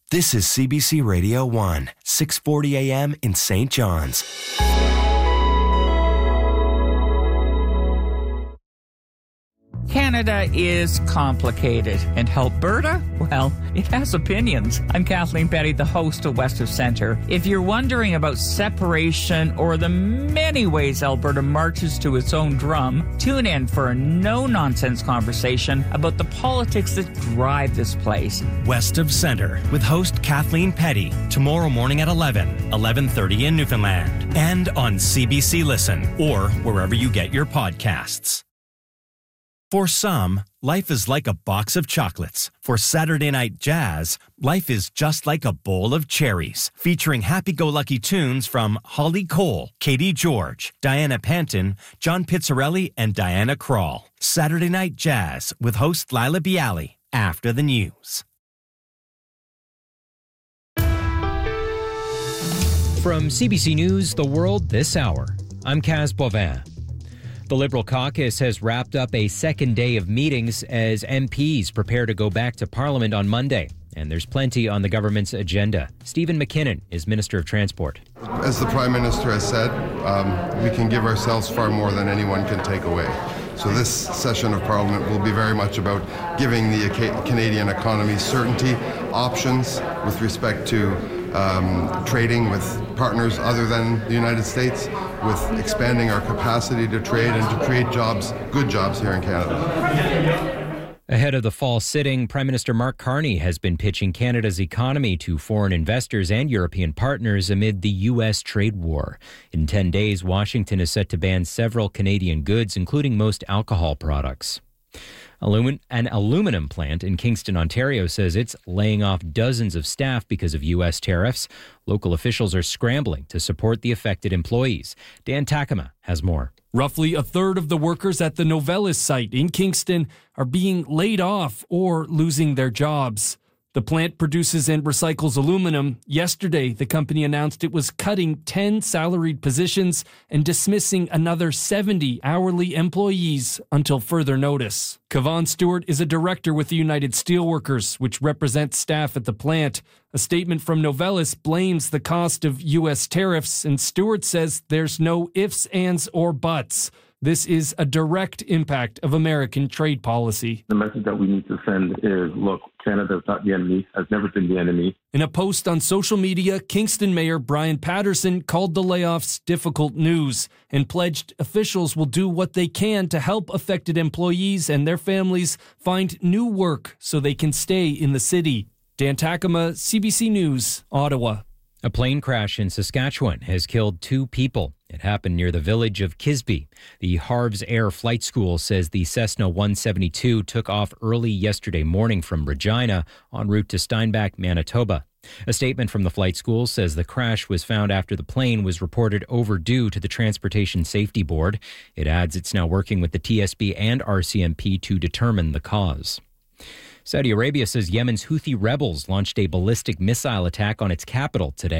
This is CBC Radio 1, 640 AM in St. John's. Canada is complicated, and Alberta, well, it has opinions. I'm Kathleen Petty, the host of West of Centre. If you're wondering about separation or the many ways Alberta marches to its own drum, tune in for a no-nonsense conversation about the politics that drive this place. West of Centre with host Kathleen Petty, tomorrow morning at 11:30 in Newfoundland, and on CBC Listen or wherever you get your podcasts. For some, life is like a box of chocolates. For Saturday Night Jazz, life is just like a bowl of cherries, featuring happy-go-lucky tunes from Holly Cole, Katie George, Diana Panton, John Pizzarelli, and Diana Krall. Saturday Night Jazz with host Lila Bialy, after the news. From CBC News, The World This Hour, I'm Kaz Bovin. The Liberal caucus has wrapped up a second day of meetings as MPs prepare to go back to Parliament on Monday. And there's plenty on the government's agenda. Stephen McKinnon is Minister of Transport. As the Prime Minister has said, we can give ourselves far more than anyone can take away. So this session of Parliament will be very much about giving the Canadian economy certainty, options with respect to trading with partners other than the United States, with expanding our capacity to trade and to create jobs, good jobs here in Canada. Ahead of the fall sitting, Prime Minister Mark Carney has been pitching Canada's economy to foreign investors and European partners amid the U.S. trade war. In 10 days, Washington is set to ban several Canadian goods, including most alcohol products. An aluminum plant in Kingston, Ontario says it's laying off dozens of staff because of U.S. tariffs. Local officials are scrambling to support the affected employees. Dan Takama has more. Roughly a third of the workers at the Novelis site in Kingston are being laid off or losing their jobs. The plant produces and recycles aluminum. Yesterday, the company announced it was cutting 10 salaried positions and dismissing another 70 hourly employees until further notice. Kevon Stewart is a director with the United Steelworkers, which represents staff at the plant. A statement from Novelis blames the cost of U.S. tariffs, and Stewart says there's no ifs, ands, or buts. This is a direct impact of American trade policy. The message that we need to send is, look, Canada is not the enemy, has never been the enemy. In a post on social media, Kingston Mayor Brian Patterson called the layoffs difficult news and pledged officials will do what they can to help affected employees and their families find new work so they can stay in the city. Dan Takama, CBC News, Ottawa. A plane crash in Saskatchewan has killed 2 people. It happened near the village of Kisby. The Harves Air Flight School says the Cessna 172 took off early yesterday morning from Regina en route to Steinbach, Manitoba. A statement from the flight school says the crash was found after the plane was reported overdue to the Transportation Safety Board. It adds it's now working with the TSB and RCMP to determine the cause. Saudi Arabia says Yemen's Houthi rebels launched a ballistic missile attack on its capital today.